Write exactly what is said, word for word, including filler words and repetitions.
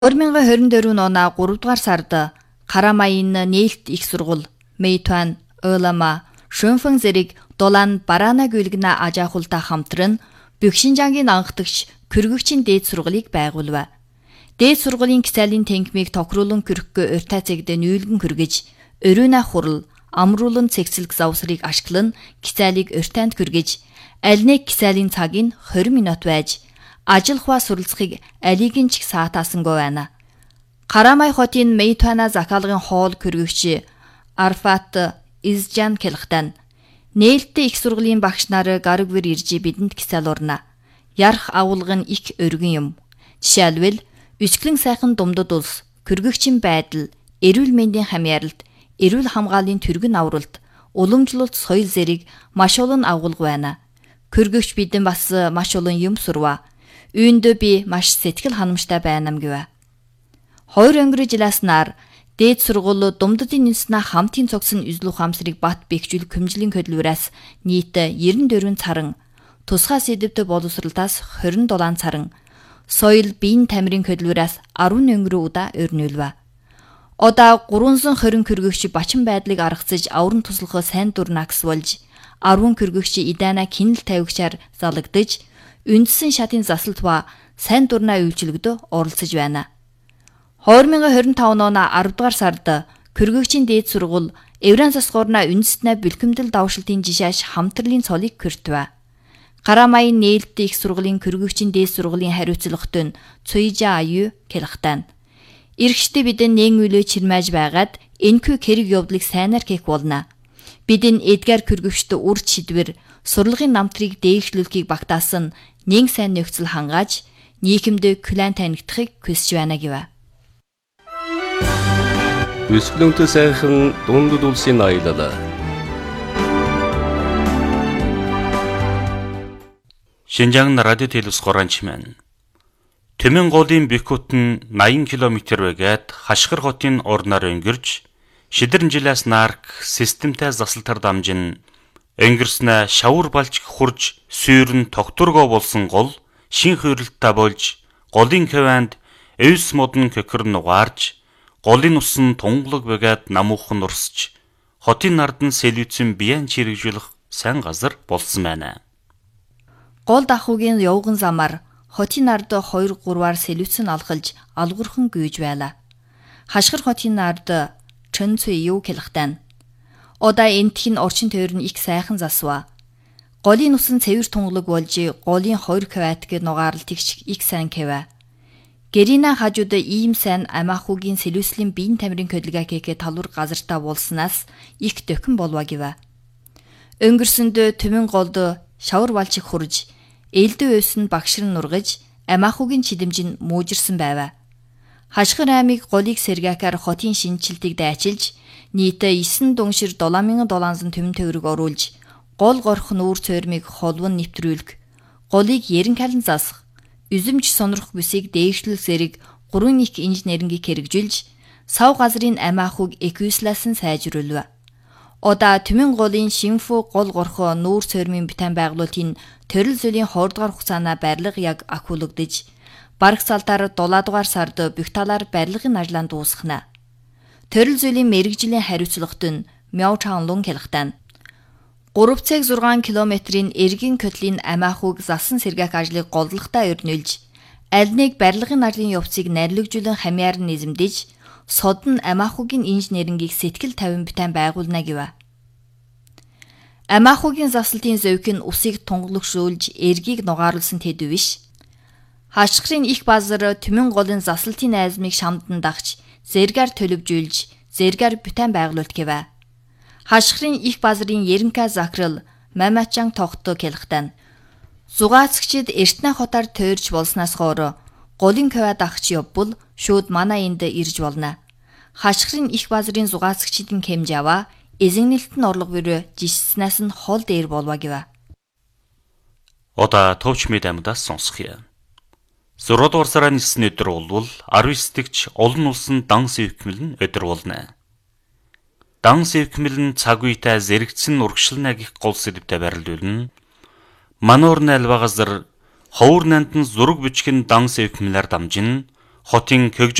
две тысячи двадцать четыре оноо гурав дугаар сард Карамаян нээлт их сургууль, Мэйтуан, Ойлама, Шөнфэн зэрэг дулаан Бараана гүйлгэнэ ажаахултай хамтран Бөхшинжангийн анхдагч Кыргөгчийн дээд сургуулийг байгуулв. Дээд сургуулийн гисалийн тэнгмийг тохируулан көрөхгөө урьтай цэгдэ нүүлгэн хүргэж, өрөөнө хурал, амруулан цэгцэлг завсрыг ашиглан гисалийг урьтайнд хүргэж, аль нэг гисалийн цагийг двадцать минут байж, ажил хua суралцахыг алигийн ч саатаасангүй байна. Карамай хотын Мэйтуана захаалгын хоол көргөгч Арфат Изжан Келхтан нээлттэй их сургуулийн багш нар гарагвэр ирж бидэнд гисал урна. Ярах агуулга нь их өргөн юм. Жишээлбэл өсгөлэн сайхан думдад улс, көргөгчийн байдал, эрүүл мэндийн хамьяаралт, эрүүл хамгааллын түргэн авралт, уламжлалт соёл зэрэг маш олон агуулга байна. Көргөгч бидэн бас маш олон юм сурва. Үүндээ би маш сэтгэл ханамжтай байна гэв. Хоёр өнгөрөж илааснаар дээд сургууль думдадын үндэснэ хамтын цогсон үзлүү хамсрыг бат бэхжүүл көмжлийн хөдөлгөөс нийт девяносто четыре царан, тусгай сэдвтэй боловсралтаас двадцать seven царан, соёл биеийн тамирын хөдөлгөөс ten өнгөрөө удаа өрнүүлв. Одоо three hundred twenty көргөгч бачин байдлыг аргацж авран туслахыг сайн дурнагс болж, ten көргөгч идэна кинэл тавигчаар залагдж, үндсэн шатын засалт ба сайн дурнаа үйлчлэгдөө оролцож байна. две тысячи двадцать five оны ten дугаар сард Кыргөгчийн дээд сургууль Евран засгуурна үндэстнэ бэлгэмдэл давшилтын жишааш хамтралын цолыг хүртв. Карамаян нээлттэй их сургуулийн Кыргөгчийн дээд сургуулийн хариуцлагатай нь Цуйжа аю Келхтан. Иргэжтэй бидэн нэг үлээ чирмэж байгаад энэхүү хэрэг явдлыг сайнаар хийх болно. Бидэн Эдгар Кыргөгчтэй үр шидвэр сурлагын намтрыг дээшлүүлэхийг багтаасан нэг сайн нөхцөл хангааж нийгэмд клан танигдахыг хүсэж байна гэв. Өсгөлөнтэй сайхан дундад улсын аялал. Шинжаан радио телевиз горанчман. Төмөн голын Бекут нь eighty километр байгаад Хашгир хотын орноор өнгөрж, шидэрэн жилээс нарк системтэй засалтар дамжин өнгөрснө шавар балж хурж сүйрэн тогтургоо болсон гол шин хөрөлттэй болж голын каванд эвс модон көкөр нугаарж голын усан тунглаг байгаад намуухан урсч хотын нардан сэлвицэн биян чирэгжүүлэх сайн газар болсон байна. Гол дахуугийн явган замаар хотын нард two three-аар сэлвицэн алхалж алгуурхан гүйж байла. Хашгир хотын нард Чөнцүй юу Келхтан. Одоо энтхийн орчин тойр нь их сайхан засва. Голын усан цэвэр тунглаг болж голын two квадратыг нугаарлт их их сайн кэвэ. Гэрина хажууд ийм сайн амаахугийн сэлвэслийн биеийн тамирын хөдөлгөөн хийх талуур газартаа болсноос их дөхөн болва гэв. Өнгөрсөнд төмөн голд шавар балчиг хурж, ээлдээ өсн багшир нургаж, амаахугийн чидэмжин муужирсан байв. Хашгир аймаг голыг сэргэхээр хотын шинжилтийг дайчилж, нийт nine дуншир seven thousand төмөн төгрөг оруулж, гол горох нүүр цойрмыг холвон нэвтрүүлэх, голыг ерэн калан засах, üzümч сонирх бүсийг дээшлэл зэрэг three их инженерингийг хэрэгжүүлж, сав газрын амаахуг эквисласан сайжруулв. Одоо төмөн голын Шинфу гол горхоо нүүр цойрмын битэн байгуулалтын төрөл зөлийн two дугаар хугацаана барилга яг ахиулагдж, бараг салтаар seven дугаар сард бүх талаар барилгын ажлаа дуусгана. Төрөл зөлийн мэрэгжлийн хариуцлагатай нь Мяучанлун Келхтан. three цаг six километрийн эргэн көтлийн амаахуг засан сэргээх ажлыг голдлогтой өрнүүлж, аль нэг барилгын ажлын явцыг найрлагжуулан хамьяар нь эзэмдэж, содон амаахугийн инженерингийг сэтгэл тавин битэн байгуулна гэв. Амаахугийн засалтын зовх нь усыг тунгалагшуулж, эргийг нугааруулсан тэд биш. Хашгирын их базар төмөн голын засалтын айзмыг шамдан дагч, зэргээр төлөвжүүлж, зэргээр битэн байгуулалт гэв. Хашгирын их базрын Еренка Закрал Мамачан тогтоо Келхтан. Зугаацгчид Эртнэ хотоор тойрч болсноос хойш голын квад ахч явбал шууд манай энд ирж болно. Хашгирын их базрын зугаацгчидын хэмж аваа эзэгнэлтэн орлого бөрөө жишснаас нь хол дээр болва гэв. Одоо товч мэд амьдаас сонсхъя. six дугаар сарын nine өдөр болвол nineteen дэгч олон улсын дан сэвкмэл нь өдөр болно. Дан сэвкмэл нь цаг үетэй зэрэгцэн урагшлна гэх гол сэдвтэй барилдуулна. Мануурны альва газар ховор нантан зураг бичгэн дан сэвкмэлээр дамжин хотын